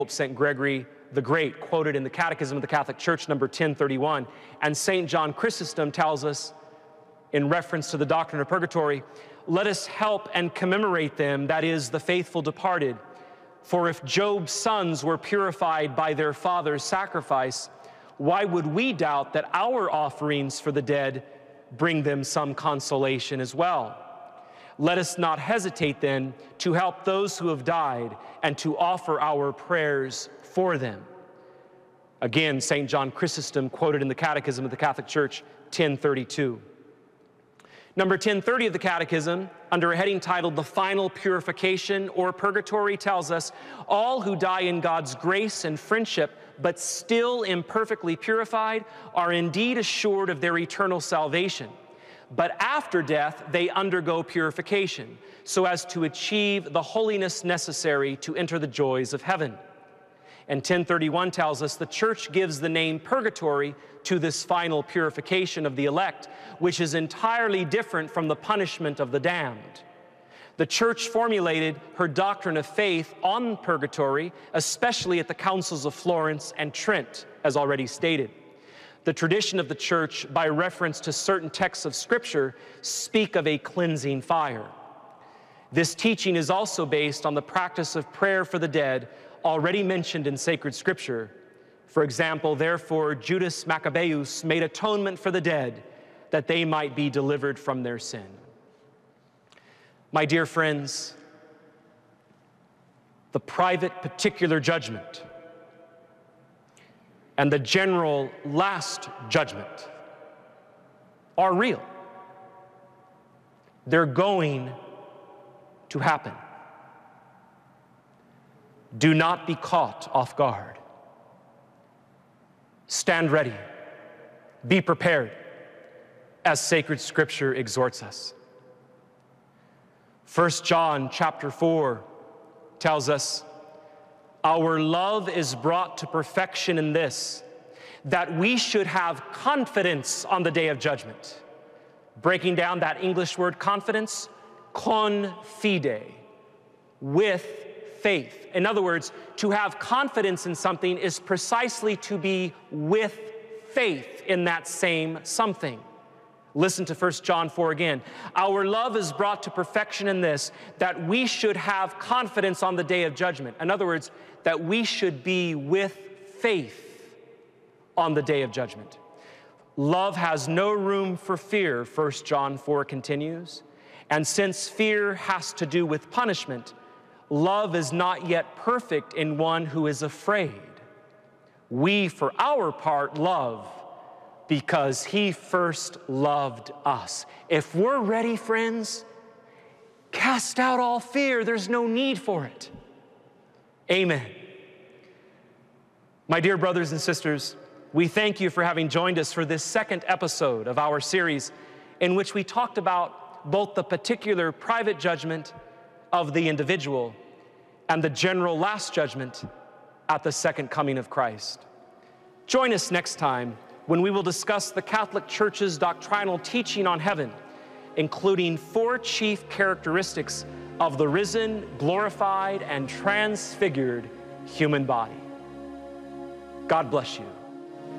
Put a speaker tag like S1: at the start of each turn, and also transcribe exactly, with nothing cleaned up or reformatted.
S1: Saint Gregory the Great, quoted in the Catechism of the Catholic Church, number ten thirty-one. And Saint John Chrysostom tells us, in reference to the doctrine of purgatory, let us help and commemorate them, that is, the faithful departed. For if Job's sons were purified by their father's sacrifice, why would we doubt that our offerings for the dead bring them some consolation as well? Let us not hesitate then to help those who have died and to offer our prayers for them. Again, Saint John Chrysostom, quoted in the Catechism of the Catholic Church, ten thirty-two. Number ten thirty of the Catechism, under a heading titled The Final Purification or Purgatory, tells us, all who die in God's grace and friendship, but still imperfectly purified, are indeed assured of their eternal salvation. But after death, they undergo purification, so as to achieve the holiness necessary to enter the joys of heaven. And ten thirty-one tells us the Church gives the name purgatory to this final purification of the elect, which is entirely different from the punishment of the damned. The Church formulated her doctrine of faith on purgatory, especially at the councils of Florence and Trent, as already stated. The tradition of the Church, by reference to certain texts of Scripture, speak of a cleansing fire. This teaching is also based on the practice of prayer for the dead, already mentioned in sacred Scripture. For example, therefore, Judas Maccabeus made atonement for the dead, that they might be delivered from their sin. My dear friends, the private particular judgment and the general last judgment are real. They're going to happen. Do not be caught off guard. Stand ready. Be prepared, as sacred Scripture exhorts us. First John chapter four tells us, our love is brought to perfection in this, that we should have confidence on the day of judgment. Breaking down that English word confidence, con fide, with faith. In other words, to have confidence in something is precisely to be with faith in that same something. Listen to First John four again. Our love is brought to perfection in this, that we should have confidence on the day of judgment. In other words, that we should be with faith on the day of judgment. Love has no room for fear, First John four continues. And since fear has to do with punishment, love is not yet perfect in one who is afraid. We, for our part, love because he first loved us. If we're ready, friends, cast out all fear. There's no need for it. Amen. My dear brothers and sisters, we thank you for having joined us for this second episode of our series in which we talked about both the particular private judgment of the individual and the general last judgment at the second coming of Christ. Join us next time when we will discuss the Catholic Church's doctrinal teaching on heaven, including four chief characteristics of the risen, glorified, and transfigured human body. God bless you.